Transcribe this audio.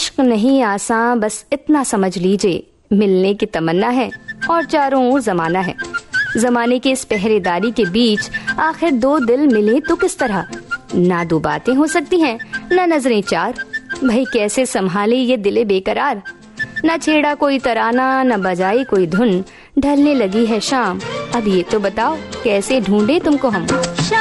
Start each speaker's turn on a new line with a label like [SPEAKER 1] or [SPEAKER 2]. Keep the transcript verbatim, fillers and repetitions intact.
[SPEAKER 1] इश्क नहीं आसान, बस इतना समझ लीजिए, मिलने की तमन्ना है और चारों ओर जमाना है। जमाने की इस पहरेदारी के बीच आखिर दो दिल मिले तो किस तरह? ना दो बातें हो सकती हैं, ना नजरें चार, भाई कैसे संभाले ये दिले बेकरार। ना छेड़ा कोई तराना, ना बजाई कोई धुन, ढलने लगी है शाम, अब ये तो बताओ कैसे ढूंढे तुमको हम।